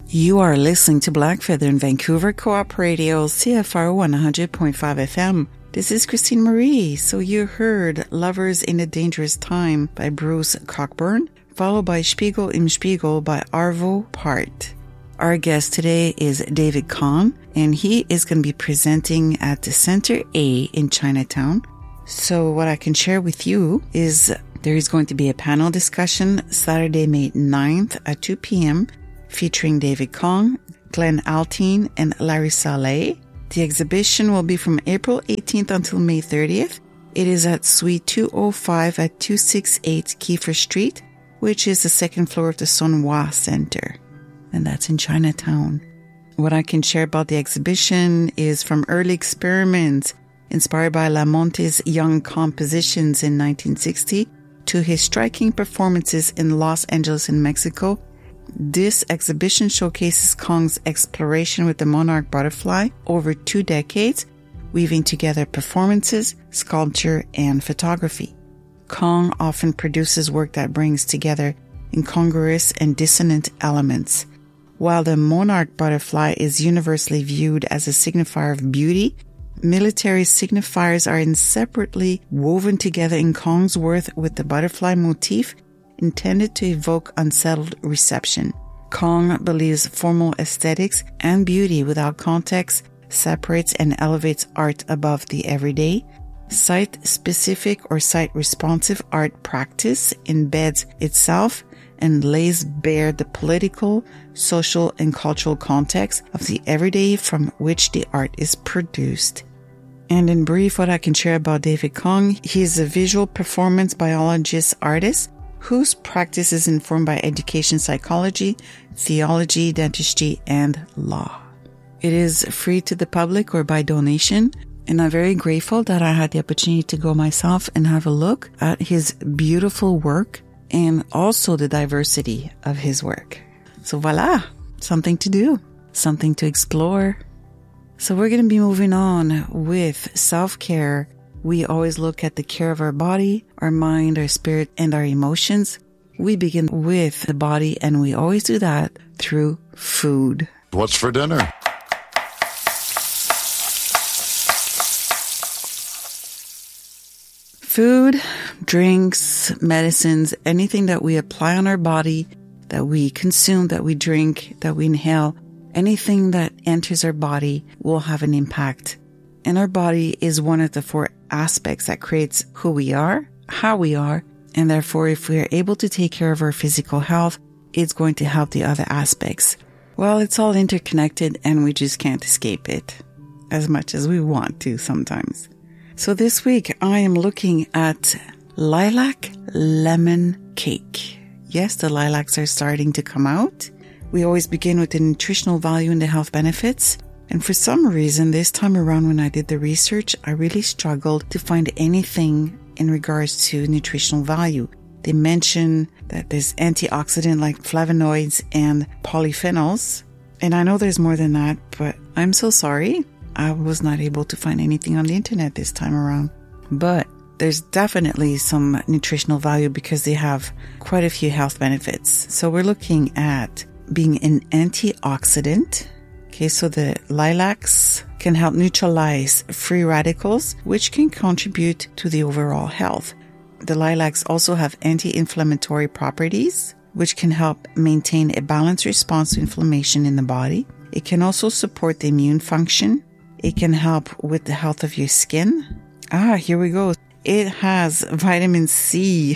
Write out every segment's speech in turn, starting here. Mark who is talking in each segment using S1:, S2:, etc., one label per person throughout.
S1: You are listening to Black Feather in Vancouver Co-op Radio, CFR 100.5 FM. This is Christine Marie. So you heard Lovers in a Dangerous Time by Bruce Cockburn, followed by Spiegel im Spiegel by Arvo Part. Our guest today is David Kong, and he is going to be presenting at the Center A in Chinatown. So what I can share with you is there is going to be a panel discussion Saturday, May 9th at 2 p.m. featuring David Kong, Glenn Alteen, and Larry Saleh. The exhibition will be from April 18th until May 30th. It is at Suite 205 at 268 Kiefer Street, which is the second floor of the Sun Hua Center. And that's in Chinatown. What I can share about the exhibition is from early experiments inspired by Lamonte's young compositions in 1960 to his striking performances in Los Angeles and Mexico. This exhibition showcases Kong's exploration with the monarch butterfly over 2 decades, weaving together performances, sculpture, and photography. Kong often produces work that brings together incongruous and dissonant elements. While the monarch butterfly is universally viewed as a signifier of beauty, military signifiers are inseparably woven together in Kong's work with the butterfly motif intended to evoke unsettled reception. Kong believes formal aesthetics and beauty without context separates and elevates art above the everyday. Site-specific or site-responsive art practice embeds itself and lays bare the political, social, and cultural context of the everyday from which the art is produced. And in brief, what I can share about David Kong, he is a visual performance biologist artist whose practice is informed by education psychology, theology, dentistry, and law. It is free to the public or by donation, and I'm very grateful that I had the opportunity to go myself and have a look at his beautiful work and also the diversity of his work. So voila, something to do, something to explore. So we're going to be moving on with self-care. We always look at the care of our body, our mind, our spirit, and our emotions. We begin with the body, and we always do that through food.
S2: What's for dinner?
S1: Food, drinks, medicines, anything that we apply on our body, that we consume, that we drink, that we inhale, anything that enters our body will have an impact. And our body is one of the 4 aspects that creates who we are, how we are, and therefore if we are able to take care of our physical health, it's going to help the other aspects. Well, it's all interconnected and we just can't escape it as much as we want to sometimes. So this week I am looking at lilac lemon cake. Yes, the lilacs are starting to come out. We always begin with the nutritional value and the health benefits. And for some reason, this time around when I did the research, I really struggled to find anything in regards to nutritional value. They mention that there's antioxidant like flavonoids and polyphenols. And I know there's more than that, but I'm so sorry. I was not able to find anything on the internet this time around. But there's definitely some nutritional value because they have quite a few health benefits. So we're looking at being an antioxidant. Okay, so the lilacs can help neutralize free radicals, which can contribute to the overall health. The lilacs also have anti-inflammatory properties, which can help maintain a balanced response to inflammation in the body. It can also support the immune function. It can help with the health of your skin. Here we go. It has vitamin C.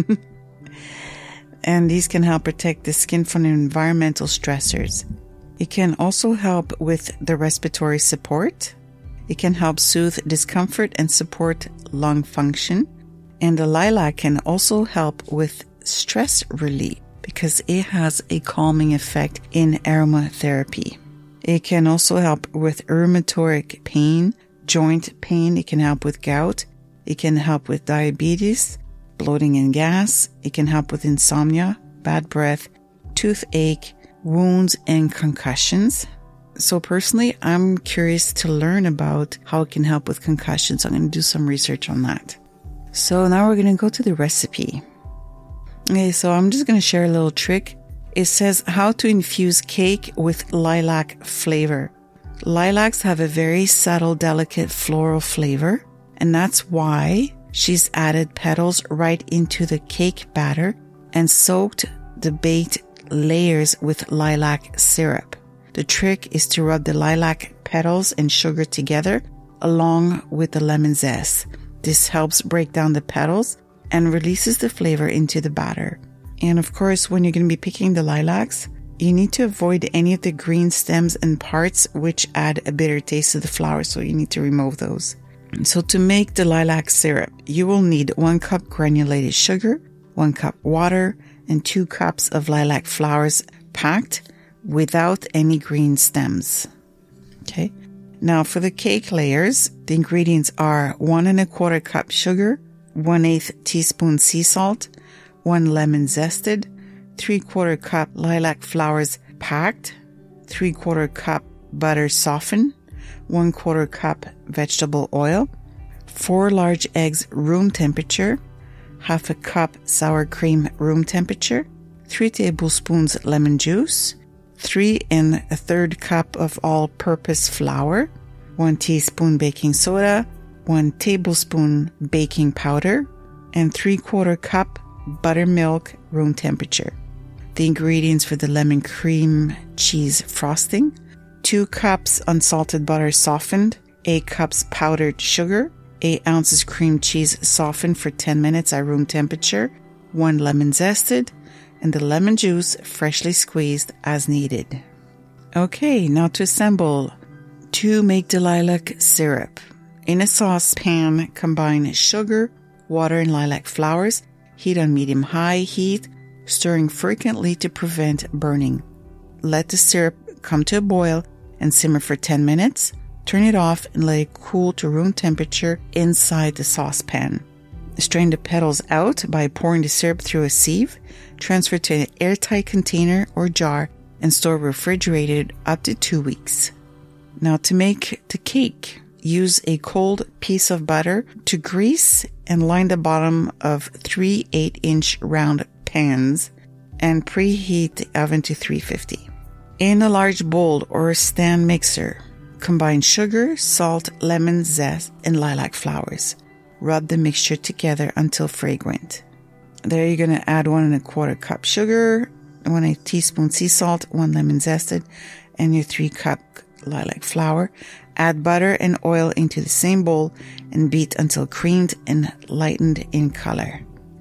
S1: And these can help protect the skin from environmental stressors. It can also help with the respiratory support. It can help soothe discomfort and support lung function. And the lilac can also help with stress relief because it has a calming effect in aromatherapy. It can also help with rheumatoid pain, joint pain. It can help with gout. It can help with diabetes, bloating and gas. It can help with insomnia, bad breath, toothache, wounds, and concussions. So personally, I'm curious to learn about how it can help with concussions. I'm going to do some research on that. So now we're going to go to the recipe. Okay, so I'm just going to share a little trick It says how to infuse cake with lilac flavor. Lilacs have a very subtle, delicate floral flavor, and that's why she's added petals right into the cake batter and soaked the baked layers with lilac syrup. The trick is to rub the lilac petals and sugar together along with the lemon zest. This helps break down the petals and releases the flavor into the batter. And of course, when you're going to be picking the lilacs, you need to avoid any of the green stems and parts which add a bitter taste to the flower, so you need to remove those. So to make the lilac syrup, you will need 1 cup granulated sugar, 1 cup water, and 2 cups of lilac flowers packed without any green stems. Okay. Now for the cake layers, the ingredients are 1 1/4 cup sugar, 1/8 teaspoon sea salt, 1 lemon zested, 3/4 cup lilac flowers packed, 3/4 cup butter softened, 1/4 cup vegetable oil, 4 large eggs room temperature, 1/2 cup sour cream room temperature, 3 tablespoons lemon juice, 3 1/3 cup of all-purpose flour, 1 teaspoon baking soda, 1 tablespoon baking powder, and 3/4 cup buttermilk room temperature. The ingredients for the lemon cream cheese frosting: 2 cups unsalted butter softened, 8 cups powdered sugar, 8 ounces cream cheese softened for 10 minutes at room temperature, 1 lemon zested, and the lemon juice freshly squeezed as needed. Okay, now to assemble. To make the lilac syrup. In a saucepan, combine sugar, water, and lilac flowers. Heat on medium-high heat, stirring frequently to prevent burning. Let the syrup come to a boil and simmer for 10 minutes. Turn it off and let it cool to room temperature inside the saucepan. Strain the petals out by pouring the syrup through a sieve. Transfer to an airtight container or jar and store refrigerated up to 2 weeks. Now to make the cake, use a cold piece of butter to grease and line the bottom of 3 8-inch round pans and preheat the oven to 350. In a large bowl or stand mixer, combine sugar, salt, lemon zest, and lilac flowers. Rub the mixture together until fragrant. There you're going to add 1 1/4 cup sugar, 1 teaspoon sea salt, 1 lemon zested, and your 3 cup lilac flower. Add butter and oil into the same bowl and beat until creamed and lightened in color.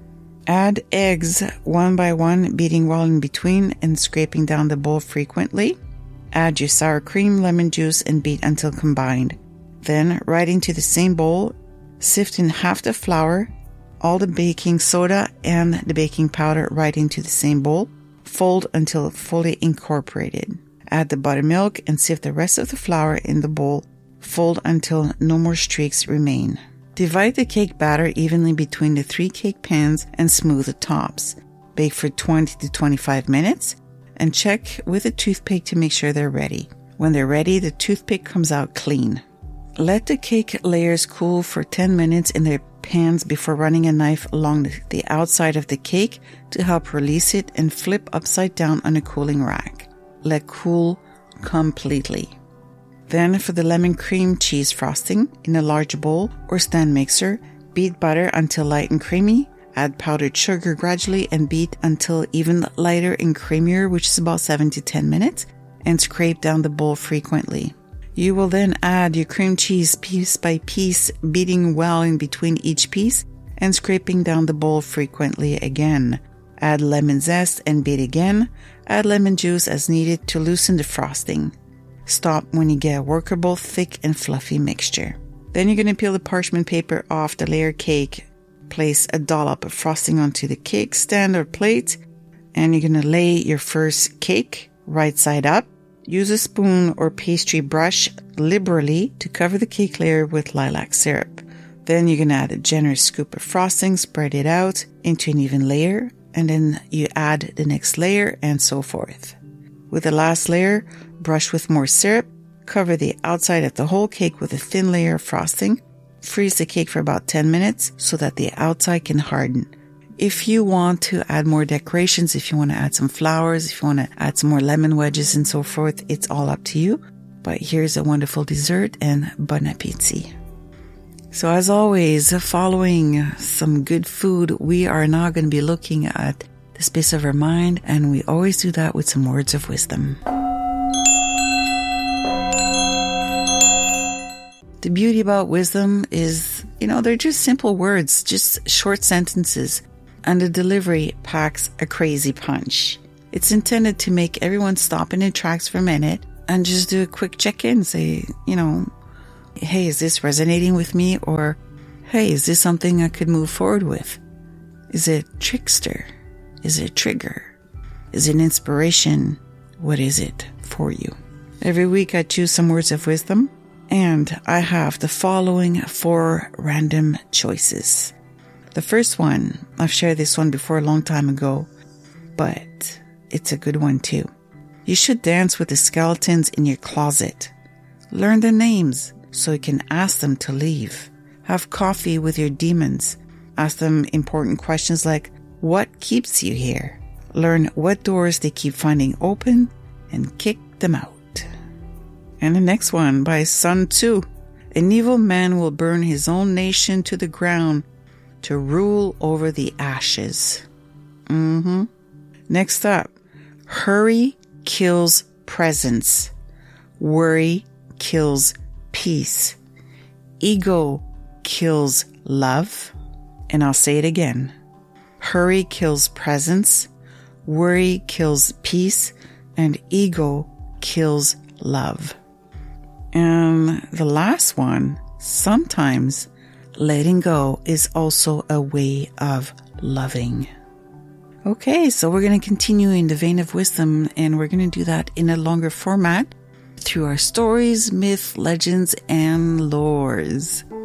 S1: Add eggs 1 by 1, beating well in between and scraping down the bowl frequently. Add your sour cream, lemon juice, and beat until combined. Then, right into the same bowl, sift in half the flour, all the baking soda, and the baking powder right into the same bowl. Fold until fully incorporated. Add the buttermilk and sift the rest of the flour in the bowl. Fold until no more streaks remain. Divide the cake batter evenly between the 3 cake pans and smooth the tops. Bake for 20 to 25 minutes and check with a toothpick to make sure they're ready. When they're ready, the toothpick comes out clean. Let the cake layers cool for 10 minutes in their pans before running a knife along the outside of the cake to help release it and flip upside down on a cooling rack. Let cool completely. Then for the lemon cream cheese frosting, in a large bowl or stand mixer, beat butter until light and creamy, add powdered sugar gradually and beat until even lighter and creamier, which is about 7 to 10 minutes, and scrape down the bowl frequently. You will then add your cream cheese piece by piece, beating well in between each piece and scraping down the bowl frequently again. Add lemon zest and beat again. Add lemon juice as needed to loosen the frosting. Stop when you get a workable, thick and fluffy mixture. Then you're going to peel the parchment paper off the layer cake. Place a dollop of frosting onto the cake stand or plate, and you're going to lay your first cake right side up. Use a spoon or pastry brush liberally to cover the cake layer with lilac syrup. Then you're going to add a generous scoop of frosting, spread it out into an even layer, and then you add the next layer and so forth. With the last layer, brush with more syrup, cover the outside of the whole cake with a thin layer of frosting, freeze the cake for about 10 minutes so that the outside can harden. if you want to add more decorations, if you want to add some flowers, if you want to add some more lemon wedges and so forth, it's all up to you. But here's a wonderful dessert and bon appétit. So as always, following some good food, we are now going to be looking at the space of our mind, and we always do that with some words of wisdom. The beauty about wisdom is, they're just simple words, just short sentences, and the delivery packs a crazy punch. It's intended to make everyone stop in their tracks for a minute and just do a quick check-in, say, hey, is this resonating with me? Or, hey, is this something I could move forward with? Is it trickster? Is it trigger? Is it inspiration? What is it for you? Every week I choose some words of wisdom, and I have the following 4 random choices. The first one, I've shared this one before a long time ago, but it's a good one too. You should dance with the skeletons in your closet. Learn their names so you can ask them to leave. Have coffee with your demons. Ask them important questions like, what keeps you here? Learn what doors they keep finding open and kick them out. And the next one by Sun Tzu. An evil man will burn his own nation to the ground to rule over the ashes. Next up, hurry kills presence. Worry kills peace. Ego kills love. And I'll say it again. Hurry kills presence. Worry kills peace. And ego kills love. And the last one, sometimes letting go is also a way of loving. Okay, so we're going to continue in the vein of wisdom, and we're going to do that in a longer format through our stories, myths, legends, and lores.